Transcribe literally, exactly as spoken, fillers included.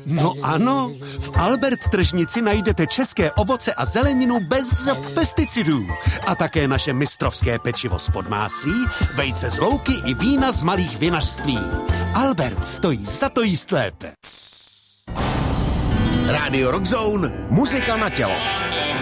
No ano, v Albert tržnici najdete české ovoce a zeleninu bez pesticidů. A také naše mistrovské pečivo z Podmáslí, vejce z louky i vína z malých vinařství. Albert stojí za to jíst lépe. Rádio Rock Zone, muzika na tělo.